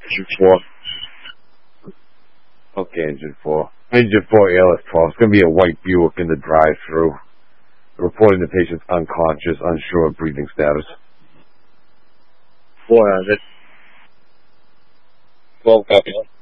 Engine 4. Okay, Engine 4. Engine 4, ALS 12. It's going to be a white Buick in the drive-thru. Reporting the patient's unconscious, unsure of breathing status. 400. 12 copy.